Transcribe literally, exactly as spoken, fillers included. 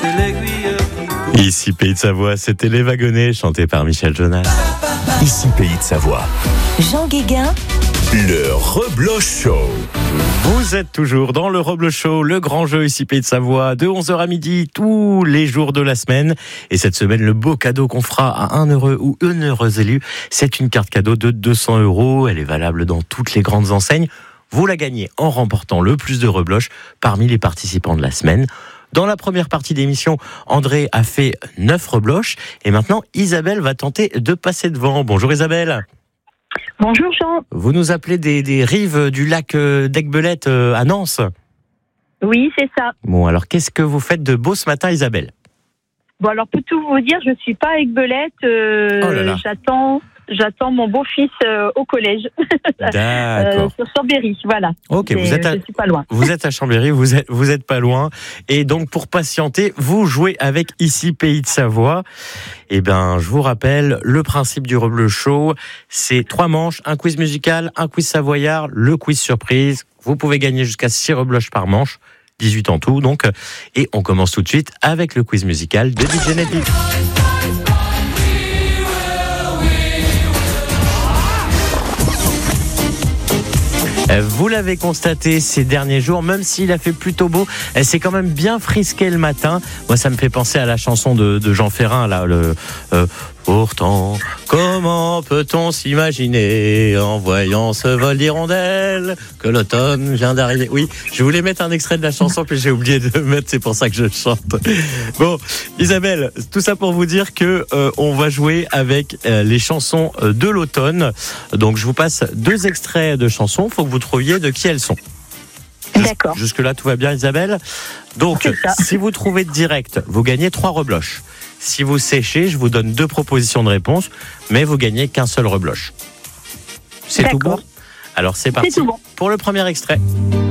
c'est l'aiguille qui court. Ici Pays de Savoie, c'était Les Wagonnets, chanté par Michel Jonas. Ici Pays de Savoie, Jean Guéguin, le Rebloche Show. Vous êtes toujours dans le Rebloche Show, le grand jeu ici Pays de Savoie, de onze heures à midi, tous les jours de la semaine. Et cette semaine, le beau cadeau qu'on fera à un heureux ou une heureuse élue, c'est une carte cadeau de deux cents euros. Elle est valable dans toutes les grandes enseignes. Vous la gagnez en remportant le plus de rebloches parmi les participants de la semaine. Dans la première partie d'émission, André a fait neuf rebloches. Et maintenant, Isabelle va tenter de passer devant. Bonjour Isabelle. Bonjour Jean. Vous nous appelez des, des rives du lac d'Aiguebelette à Nantes. Oui, c'est ça. Bon, alors qu'est-ce que vous faites de beau ce matin, Isabelle ? Bon, alors pour tout vous dire, je suis pas à Aiguebelette. Euh, Oh là là. J'attends, j'attends mon beau-fils euh, au collège. D'accord. Euh, sur Chambéry, voilà. Ok, Et vous êtes, à, je suis pas loin. vous êtes à Chambéry, vous êtes, vous êtes pas loin. Et donc, pour patienter, vous jouez avec Ici Pays de Savoie. Eh ben, je vous rappelle, le principe du Rebloche Show, c'est trois manches, un quiz musical, un quiz savoyard, le quiz surprise. Vous pouvez gagner jusqu'à six rebloches par manche, dix-huit en tout, donc. Et on commence tout de suite avec le quiz musical de D J Neddy. Vous l'avez constaté ces derniers jours, même s'il a fait plutôt beau, c'est quand même bien frisqué le matin. Moi, ça me fait penser à la chanson de, de Jean Ferrin, là, le euh, pourtant, comment peut-on s'imaginer en voyant ce vol d'hirondelles que l'automne vient d'arriver. Oui, je voulais mettre un extrait de la chanson, puis j'ai oublié de le mettre, c'est pour ça que je chante. Bon, Isabelle, tout ça pour vous dire que euh, on va jouer avec euh, les chansons de l'automne. Donc, je vous passe deux extraits de chansons. Il faut que vous trouviez de qui elles sont. D'accord. Jusque-là, tout va bien, Isabelle. Donc, C'est ça. si vous trouvez direct, vous gagnez trois rebloches. Si vous séchez, je vous donne deux propositions de réponse, mais vous gagnez qu'un seul rebloche. C'est tout bon ? D'accord. Alors, c'est parti tout bon. pour le premier extrait.